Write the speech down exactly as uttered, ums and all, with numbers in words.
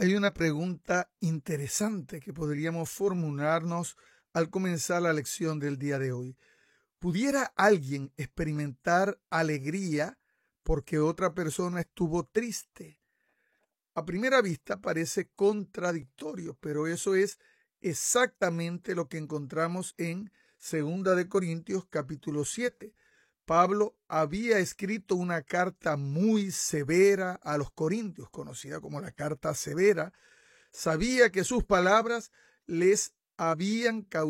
Hay una pregunta interesante que podríamos formularnos al comenzar la lección del día de hoy. ¿Pudiera alguien experimentar alegría porque otra persona estuvo triste? A primera vista parece contradictorio, pero eso es exactamente lo que encontramos en Segunda de Corintios capítulo siete. Pablo había escrito una carta muy severa a los corintios, conocida como la carta severa. Sabía que sus palabras les habían causado